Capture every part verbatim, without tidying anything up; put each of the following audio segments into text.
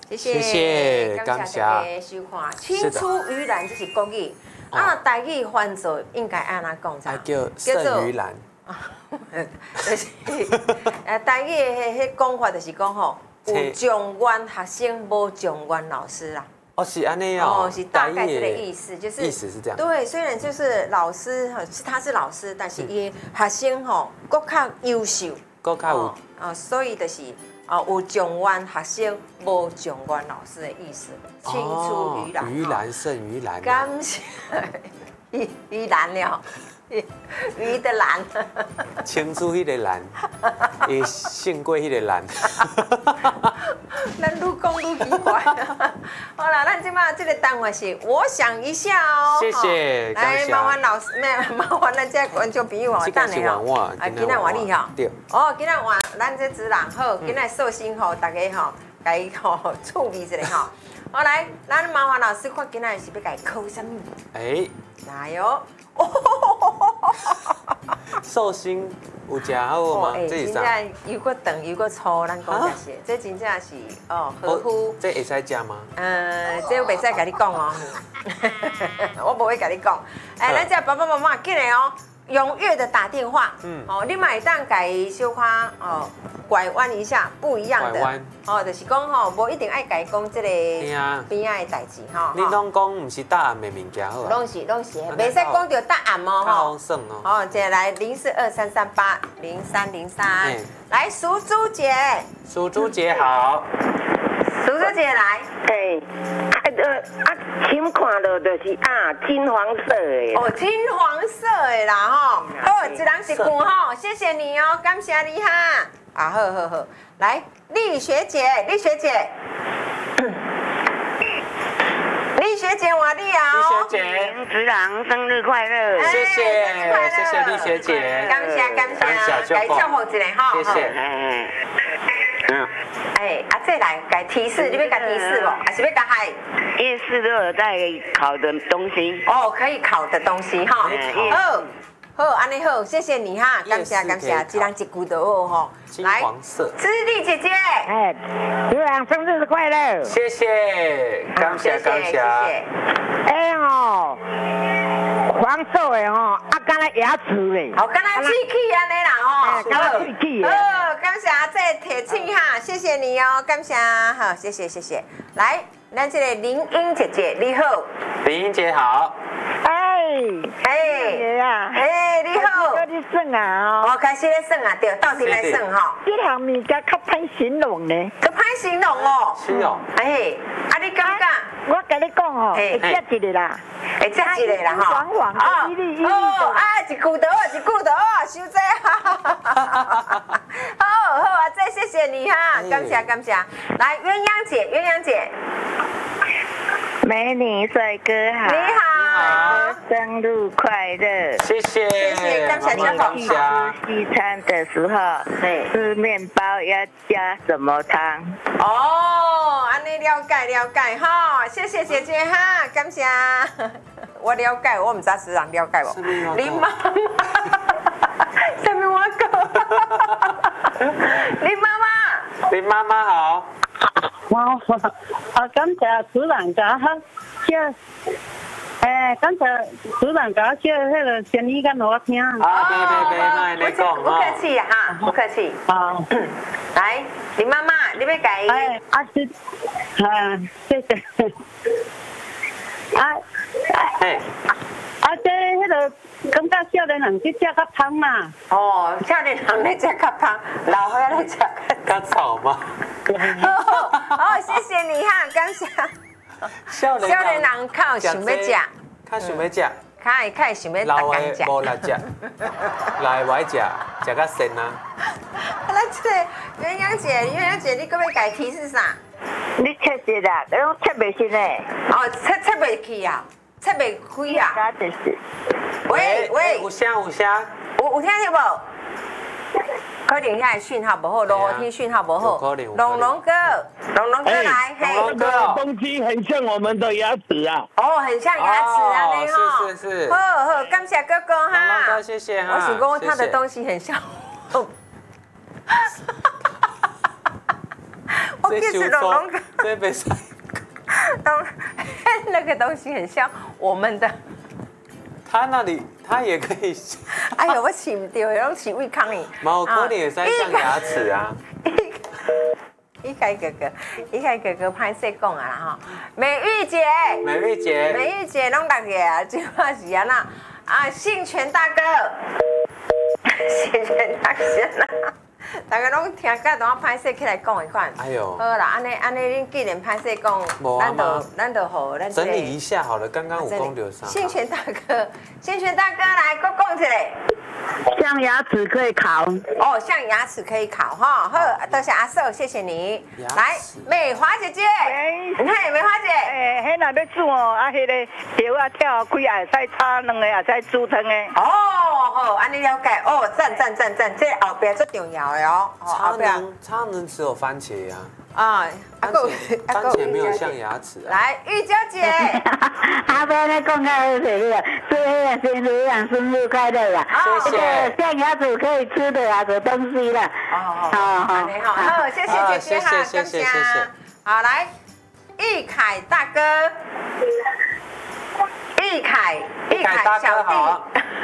谢谢， 谢谢感谢大家收看。青出于蓝，这是国语。啊，台语翻做应该安怎讲？ 啊，叫胜于蓝。 就是，呃，台语的迄讲法就是讲吼，有状元学生，无状元老师啦。 哦，是安尼哦。 哦，是大概这个意思，就是意思是这样。 对，虽然就是老师，他是老师，但是伊学生吼，更较优秀， 更较有啊，所以就是。哦，有状元学生，无状元老师的意思。青出于蓝， 于蓝胜于蓝。 感谢于于蓝了，鱼的蓝。 青出迄个蓝，会胜过迄个蓝。 咱愈讲愈奇怪。好啦，咱即马这个单元是我想一下哦。 谢谢， 来麻烦老师，咩麻烦咱这观众朋友哦， 等下哦。 啊，今仔换你吼。 对。 哦，今仔换咱这职人好，今仔寿星吼，大家吼，甲伊吼处理一下吼。好来，咱麻烦老师看今仔是要甲伊考什么？ 哎， 来哟。 寿星有食好吗？ 这是啥？真正油搁长油搁粗，咱讲这些，这真正是哦合乎。 这会使食吗？ 呃，这我袂使甲你讲哦，我不会甲你讲。哎，咱这爸爸妈妈进来哦，踊跃的打电话。嗯。哦，你买当改小花哦，拐弯一下，不一样的。拐弯。哦，就是讲吼，无一定爱改讲这个边仔的代志哈。 你拢讲唔是答案的物件好啊？ 拢是拢是，袂使讲到答案哦吼。较算哦。 哦，接下来零四二三三八零三零三，来淑珠姐。 淑珠姐好。 淑珠姐来。 嘿，啊呃啊，请看到就是啊，金黄色的。 哦，金黄色的啦吼。好，一人一句吼，谢谢你哦，感谢你哈。啊，好好好，来，丽学姐，丽学姐，丽学姐，我你好。 丽学姐， 职郎生日快乐！ 谢谢，谢谢丽学姐， 感谢感谢，该祝福一下哈。 谢谢。 嗯。哎，啊，再来，该提示，你要该提示不？还是要该嗨？ 夜市都有在烤的东西。 哦，可以烤的东西哈。好。好，安尼好，谢谢你哈，感谢感谢，一人一句就好吼。 金黄色， 知丽姐姐， 哎，职郎生日快乐！ 谢谢，感谢感谢。 哎吼，黄色的吼，啊，敢若牙齿嘞。 哦，敢若喙齿安尼啦吼。 敢若喙齿。 好，感谢这铁青哈，谢谢你哦，感谢，好，谢谢谢谢。来，咱这个林英姐姐你好。 林英姐好。 哎哎啊， 哎你好。 开始算啊哦，开始咧算啊，对，到底来算吼。 这项物件较歹形容呢。 较歹形容哦。 是哦。 哎，啊你感觉？ 我跟你讲哦，会食一个啦， 会食一个啦吼。 黄黄的， 哦，啊，一句就好，一句就好，收这哈。好好啊，再谢谢你哈，感谢感谢。来，鸳鸯姐，鸳鸯姐。 美女帅哥好， 你好， 生日快乐！ 谢谢， 谢谢，感谢感谢。 吃西餐的时候，吃面包要加什么汤？ 哦，安尼了解了解哈，谢谢姐姐哈，感谢。我了解，我唔知是人了解无？林妈妈，下面我讲，林妈妈， 林妈妈好。 我啊，感谢主人家哈，叫，诶，感谢主人家叫迄个声音讲我听。 啊，对对对，那你讲不客气哈，不客气。好，来，林妈妈，你要改。 哎，啊是，啊，谢谢。啊， 哎， 啊这迄个感觉少年人去食较香嘛。 哦，少年人咧食较香，老岁咧食较草吗？ 好，好，谢谢你哈，感谢。少年人较想要食， 较想要食，较会较想要老大家食。 的无来食，老的歹食，食较咸啊。 咱这个鸳鸯姐，鸳鸯姐，你搁要改提示啥？ 你切一啦，拢切袂成嘞。 哦，切切袂去啊，切袂开啊。 那就是。 喂喂， 有声有声， 有有听到无？可能遐讯号不好，落雨天讯号不好。龙龙哥，龙龙哥来， 嘿，龙龙哥， 东西很像我们的牙齿啊。 哦，很像牙齿啊，那哈。是是是。 好好，感谢哥哥哈。 龙龙哥，谢谢哈。 我是讲他的东西很像。我我其实龙龙哥， 这被塞。 龙那个东西很像我们的。 他那里他也可以。 哎呦，我起唔掉，拢起胃康哩。 毛可能也塞像牙齿啊。 一开哥哥，一开哥哥拍摄讲啊啦哈，美玉姐， 美玉姐， 美玉姐拢大个啊，即话是安那啊，信全大哥，信全大哥啦。大家拢听甲同我拍摄起来讲一款。 哎呦， 好啦，安尼安尼，恁既然拍摄讲，咱就咱就好，咱整理一下好了。刚刚我讲到啥？ 信全大哥，信全大哥来，给我讲一下。 像牙齿可以烤。 哦，像牙齿可以烤哈。好，多谢阿寿，谢谢你。来，美华姐姐，嘿，美华姐， 诶，迄若要煮哦，啊，迄个叶啊跳开也会使炒两个，也使煮汤的。 哦，好，安尼了解。哦，赞赞赞赞，这后边最重要的哦。 超能超能只有番茄呀。 啊， 番茄番茄没有像牙齿啊。 来，玉娇姐， 阿伯咧讲较好听了，所以先生养生日快乐啦！ 谢谢。 像牙齿可以吃的牙的东西啦。 哦，好，好，好，好，谢谢姐姐哈， 谢谢谢谢。 好，来，玉凯大哥，玉凯， 玉凯大哥好。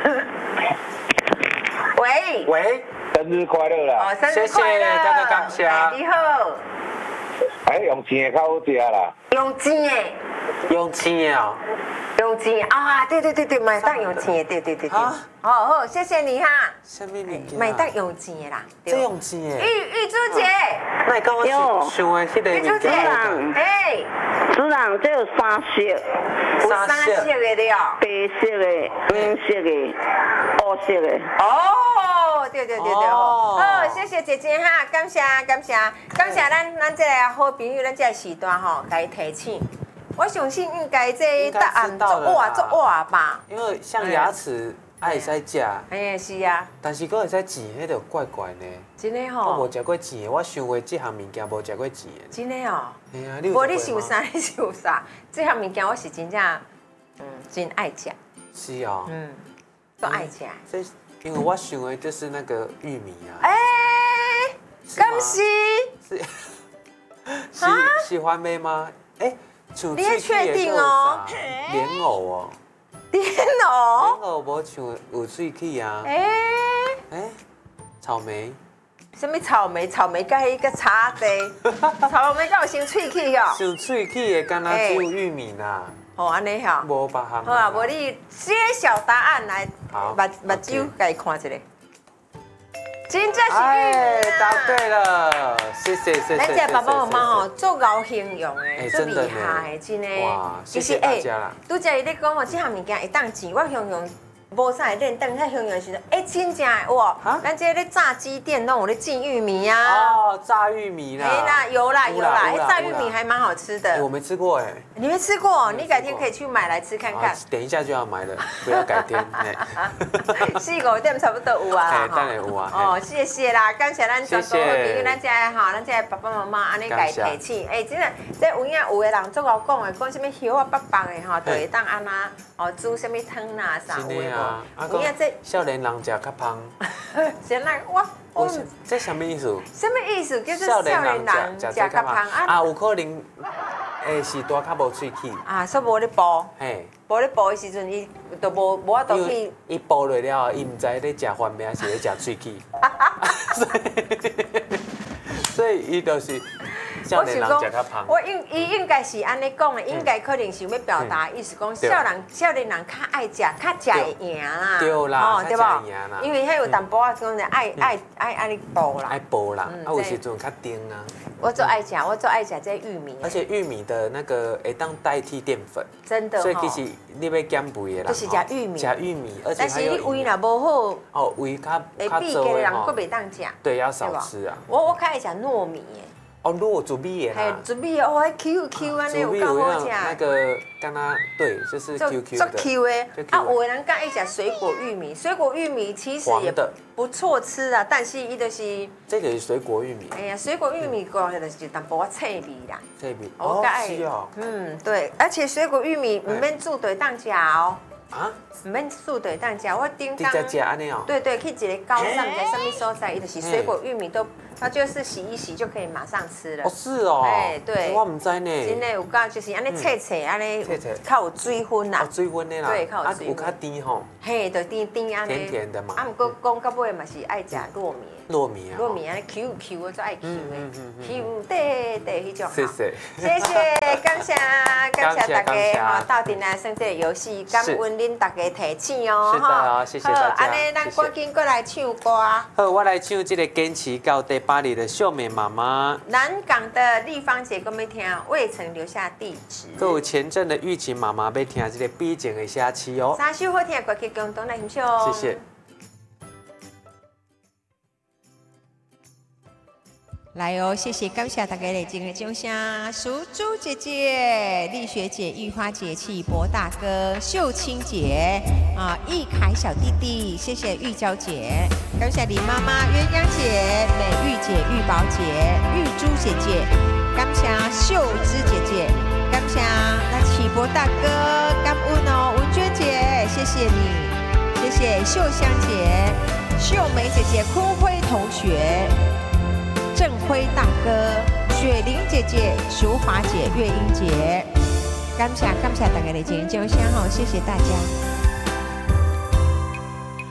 喂喂， 生日快乐啦！ 哦，生日快乐， 大家感谢。 你好。 哎，用钱的较好食啦。 用钱的。 用钱的哦。 用钱啊，对对对对，买当用钱的，对对对对。好好，谢谢你哈。 什么物件？ 买当用钱的啦。 这用钱的。 玉玉珠姐。 那你跟我想想的迄个玉珠姐，哎， 组长，这有三色。 有三色的了。 白色的、黄色的、黑色的。 哦，对对对对，好，谢谢姐姐哈，感谢感谢感谢咱咱这个好朋友，咱这个时段吼，给提醒。我相信应该这答案做哇做哇吧。 因为像牙齿爱使食。 哎，是啊。 但是佫会使煎，迄就怪怪呢。 真的吼。 我无食过煎的，我想过这项物件无食过煎的。 真的哦。 哎呀，你有无你想啥？你想啥？这项物件我是真正，嗯，真爱食。 是哦。 嗯，都爱食。 这因为我想的就是那个玉米啊。 哎，敢是？ 是。是喜欢妹吗？哎。 你也确定哦？ 莲藕哦， 莲藕， 莲藕无像有喙齿啊。 哎哎，草莓， 什么草莓？草莓甲迄个差地，草莓甲有生喙齿哦。 像喙齿的，敢若只有玉米啦。 哦，安尼吼。 无别项。 好啊，无你揭晓答案来，目目睭甲伊看一下。真正是玉米啊！ 答对了，谢谢谢谢。 咱这爸爸妈妈吼，做熬形容的，做厉害的，真的。 哇，谢谢大家啦。 拄则伊咧讲吼，这项物件会当钱，我形容无啥会练，等下形容的时阵，哎，真正的哇！咱这咧炸鸡店拢有咧进玉米啊。 哦，炸玉米啦。 哎啦，有啦有啦，哎，炸玉米还蛮好吃的。 我没吃过哎。 你没吃过？你改天可以去买来吃看看。 等一下就要买了，不要改天。 四五点差不多有啊啦。 当然有啊。 哦，谢谢啦，感谢咱全国好朋友，咱这哈，咱这爸爸妈妈安尼家提醒。哎，真的，这有影有的人做我讲的，讲什么叶啊、白棒的吼，就会当安那哦煮什么汤啦啥有的。 啊，有影这少年人食较胖。 先来我我这什么意思？ 什么意思？叫做少年人食较胖啊？啊，有可能诶是大较无喙齿。 啊，所以无咧煲。 嘿， 无咧煲的时阵，伊都无无法度去。 伊煲落了，伊唔知咧食番麦还是咧食喙齿。所以伊就是少年人食较胖。 我应伊应该是安尼讲的，应该可能想要表达意思讲，少人少年人较爱食，较食会赢啦。 对啦，对吧？ 因为遐有淡薄仔讲者爱爱爱安尼煲啦。 爱煲啦，啊有时阵较甜啊。 我最爱食，我最爱食这玉米。 而且玉米的那个会当代替淀粉。 真的。 所以其实你要减肥的啦。 就是食玉米。 食玉米，而且但是你胃若无好， 哦胃较较做的人佫袂当食。 对，要少吃啊。 我我较爱食糯米的。 哦，糯煮米的啦， 煮米的哦，还 Q Q 安尼有够好食。 那个刚刚对，就是 Q Q 的。 做 Q 的啊，有的人较爱食水果玉米，水果玉米其实也不错吃啊，但是伊就是这个是水果玉米。 哎呀，水果玉米讲就是淡薄仔脆味啦。 脆味， 我较爱。嗯，对，而且水果玉米唔免煮就会当食哦。 啊， 唔免素的当家，我顶直接吃安尼哦。 对对，去一个高上在上面所在，伊就是水果玉米都，它就是洗一洗就可以马上吃了。 哦，是哦。 哎，对， 我唔知呢。 真的有够就是安尼切切安尼， 切切靠有水分啦哦，。水分的啦。 对靠有啊， 水分有较甜吼。 嘿，就甜甜安尼。 甜甜的嘛啊，毋过讲到尾嘛是爱食糯米。 糯米啊。 糯米安尼 Q Q 我最爱 Q 的嗯嗯嗯 ，Q 对对迄种好。 谢谢。 谢谢，感谢感谢大感谢家吼，到底来玩这个游戏，感恩恁大家提醒哦。 是的哦，谢谢大家。 好，安尼咱赶紧过来唱歌。 好，我来唱这个坚持到第八里的秀美妈妈。 南港的丽芳姐跟我们听，未曾留下地址。 还有前镇的玉琴妈妈要听这个毕竟的下期哦。 三首好听的歌曲共同来欣赏。 谢谢。 来哦，谢谢，感谢大家的今日掌声。淑珠姐姐、丽学姐、玉花姐、气博大哥、秀清姐啊、易凯小弟弟，谢谢玉娇姐，感谢李妈妈、鸳鸯姐、美玉姐、玉宝姐、玉珠姐姐，感谢秀芝姐姐，感谢那气博大哥，感恩哦，文娟姐，谢谢你，谢谢秀香姐、秀梅姐姐、坤辉同学。郑辉大哥、雪玲姐姐、淑华姐、月英姐，感谢感谢大家的今日掌声吼，谢谢大家。